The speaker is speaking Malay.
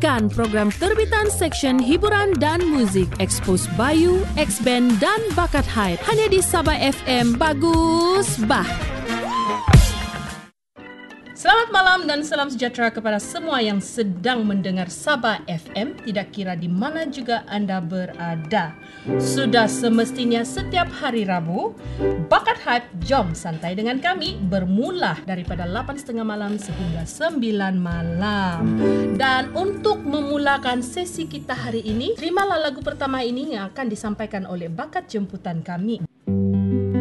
Dengarkan program terbitan Seksyen Hiburan dan Muzik Expose Bayu, X-Band dan Bakat Hype hanya di Sabah FM. Bagus bah. Selamat malam dan salam sejahtera kepada semua yang sedang mendengar Sabah FM, tidak kira di mana juga anda berada. Sudah semestinya setiap hari Rabu, Bakat Hype jom santai dengan kami bermula daripada 8.30 malam sehingga 9 malam. Dan untuk memulakan sesi kita hari ini, terimalah lagu pertama ini yang akan disampaikan oleh bakat jemputan kami.